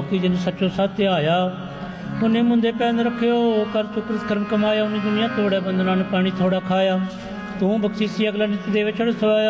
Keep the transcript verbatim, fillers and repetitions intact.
ਲੋਕੀ ਜਿਨ ਸੱਚੋ ਸੱਚ ਧਿਆਇਆ। ਉਹਨੇ ਮੁੰਦੇ ਪੈਨ ਰੱਖਿਓ ਕਰ ਚੁੱਕ ਕਰਮ ਕਮਾਇਆ। ਉਹਨੇ ਦੁਨੀਆ ਤੋੜਿਆ ਬੰਦਨਾਂ ਨੇ ਪਾਣੀ ਥੋੜਾ ਖਾਇਆ। ਤੂੰ ਬਖਸ਼ੀਸੀ ਅਗਲਾ ਨਿਤ ਦੇਵੇ ਚੜ੍ਹ ਸਵਾਇਆ।